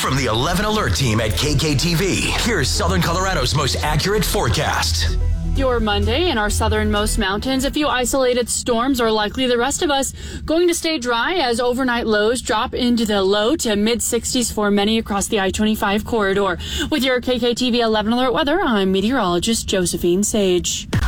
From the 11 Alert team at KKTV, here's Southern Colorado's most accurate forecast. Your Monday in our southernmost mountains, a few isolated storms are likely. The rest of us going to stay dry as overnight lows drop into the low to mid 60s for many across the I-25 corridor. With your KKTV 11 Alert weather, I'm meteorologist Josephine Sage.